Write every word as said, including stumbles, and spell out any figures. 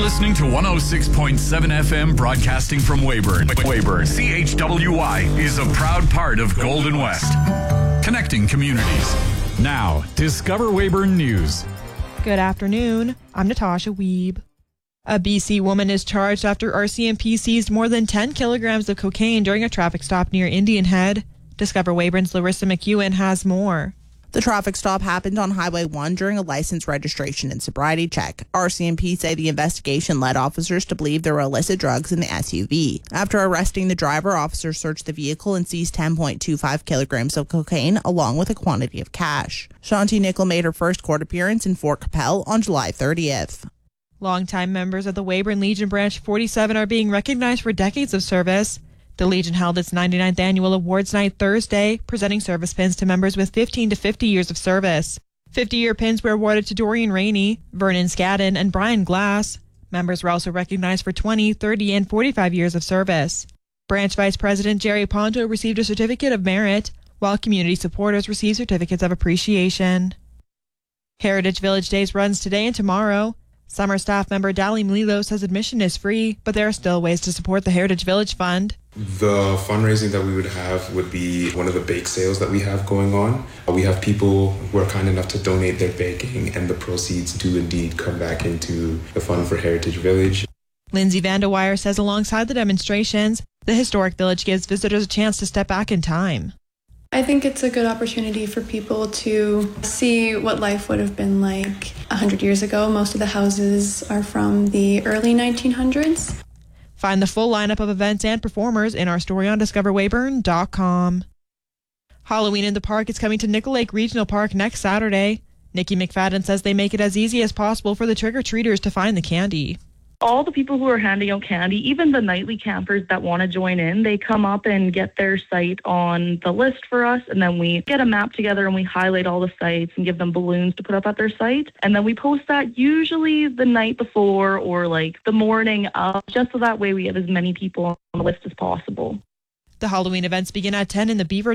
listening to one oh six point seven F M broadcasting from Weyburn. Weyburn, C H W Y is a proud part of Golden West. Connecting communities. Now, Discover Weyburn News. Good afternoon. I'm Natasha Wiebe. A B C woman is charged after R C M P seized more than ten kilograms of cocaine during a traffic stop near Indian Head. Discover Weyburn's Larissa McEwen has more. The traffic stop happened on Highway one during a license registration and sobriety check. R C M P say the investigation led officers to believe there were illicit drugs in the S U V. After arresting the driver, officers searched the vehicle and seized ten point two five kilograms of cocaine along with a quantity of cash. Shanti Nickel made her first court appearance in Fort Capel on July thirtieth. Longtime members of the Weyburn Legion Branch forty-seven are being recognized for decades of service. The Legion held its ninety-ninth annual awards night Thursday, presenting service pins to members with fifteen to fifty years of service. fifty-year pins were awarded to Dorian Rainey, Vernon Scadden, and Brian Glass. Members were also recognized for twenty, thirty, and forty-five years of service. Branch Vice President Jerry Ponto received a certificate of merit, while community supporters received certificates of appreciation. Heritage Village Days runs today and tomorrow. Summer staff member Dali Mlilo says admission is free, but there are still ways to support the Heritage Village Fund. The fundraising that we would have would be one of the bake sales that we have going on. We have people who are kind enough to donate their baking, and the proceeds do indeed come back into the fund for Heritage Village. Lindsay Vandewire says alongside the demonstrations, the historic village gives visitors a chance to step back in time. I think it's a good opportunity for people to see what life would have been like one hundred years ago. Most of the houses are from the early nineteen hundreds. Find the full lineup of events and performers in our story on discover weyburn dot com. Halloween in the Park is coming to Nickel Lake Regional Park next Saturday. Nikki McFadden says they make it as easy as possible for the trick-or-treaters to find the candy. All the people who are handing out candy, even the nightly campers that want to join in, they come up and get their site on the list for us, and then we get a map together and we highlight all the sites and give them balloons to put up at their site, and then we post that usually the night before or like the morning of, just so that way we have as many people on the list as possible. The Halloween events begin at ten in the Beaver